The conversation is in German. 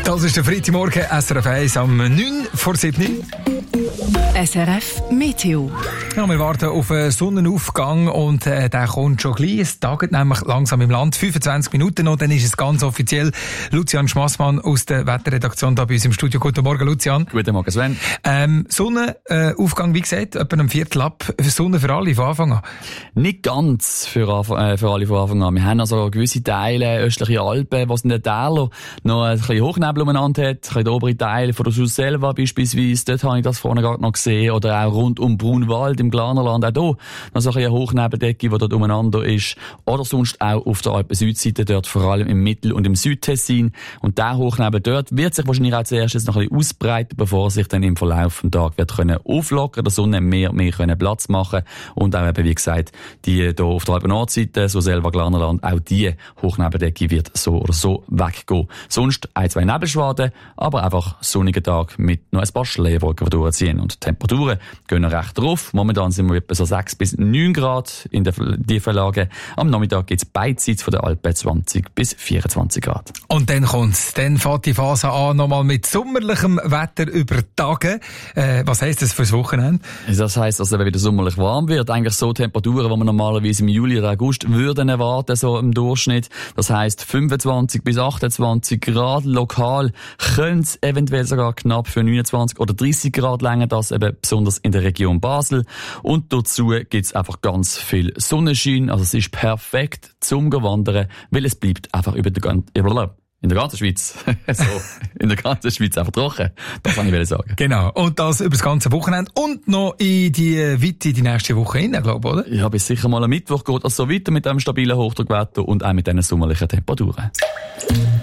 Das ist der Freitagmorgen, SRF 1 am 9:07. SRF Meteo. Ja, wir warten auf einen Sonnenaufgang und der kommt schon gleich. Es taget nämlich langsam im Land. 25 Minuten noch, dann ist es ganz offiziell. Lucian Schmassmann aus der Wetterredaktion da bei uns im Studio. Guten Morgen, Lucian. Guten Morgen, Sven. Sonnenaufgang, wie gesagt, etwa um Viertel ab. Sonne für alle von Anfang an? Nicht ganz für alle von Anfang an. Wir haben also gewisse Teile, östliche Alpen, was in den Tälern noch ein bisschen Hochnebel umeinander hat. Ein bisschen der obere Teil von der Susselva beispielsweise. Dort habe ich das vorne gerade noch gesehen. Oder auch rund um Brunwald im Glarnerland. Auch hier noch so eine Hochnebelldecke, die dort umeinander ist. Oder sonst auch auf der Alpen-Südseite, dort vor allem im Mittel- und im Südtessin. Und der Hochnebel dort wird sich wahrscheinlich auch zuerst jetzt noch ein bisschen ausbreiten, bevor sich dann im Verlauf des Tages wird können auflockern, der Sonne mehr können Platz machen. Und auch eben, wie gesagt, die hier auf der Alpen-Nordseite, so selber Glarnerland, auch die Hochnebelldecke wird so oder so weggehen. Sonst ein, zwei Nebelschwaden, aber einfach sonniger Tag mit noch ein paar Schleierwolken, die durchziehen. Und die Temperaturen gehen recht drauf. Momentan sind wir etwa so 6 bis 9 Grad in der tiefen Lage. Am Nachmittag gibt es beidseits von der Alpen 20 bis 24 Grad. Und dann kommt's. Dann fängt die Phase an, nochmal mit sommerlichem Wetter über Tage. Was heisst das fürs Wochenende? Das heisst, dass es wieder sommerlich warm wird. Eigentlich so Temperaturen, die man normalerweise im Juli oder August würden erwarten, so im Durchschnitt. Das heisst 25 bis 28 Grad. Lokal könnte es eventuell sogar knapp für 29 oder 30 Grad länger, das eben besonders in der Region Basel. Und dazu gibt es einfach ganz viel Sonnenschein. Also es ist perfekt zum Wandern, weil es bleibt einfach in der ganzen Schweiz. In der ganzen Schweiz einfach trocken. Das kann ich sagen. Genau. Und das über das ganze Wochenende und noch in die nächste Woche hinein, glaube ich, oder? Ja, bis sicher mal am Mittwoch geht es so weiter mit dem stabilen Hochdruckwetter und auch mit diesen sommerlichen Temperaturen.